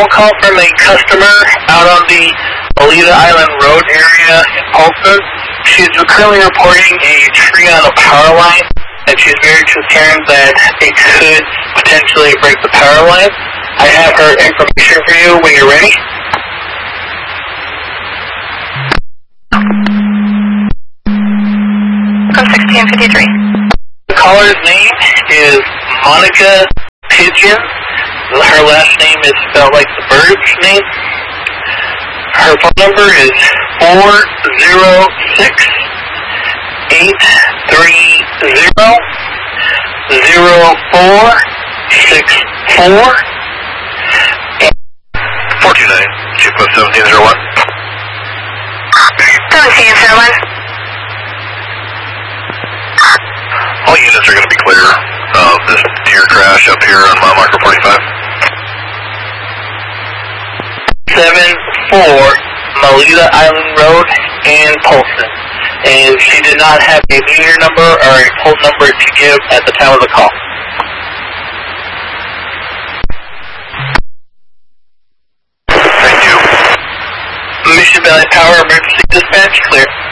phone call from a customer out on the Alita Island Road area in Polson. She's currently reporting a tree on a power line, and she's very concerned that it could potentially break the power line. I have her information for you when you're ready. Code 1653. The caller's name is Monica Pigeon. Her last name is spelled like the bird's name. Her phone number is 406-830-0464. 429, Chief Post 1701. 1701. All units are going to be clear of this deer crash up here on mile marker 45. 74 Melita Island Road in Polson. And she did not have a meter number or a pole number to give at the time of the call. Thank you. Mission Valley Power Emergency Dispatch, clear.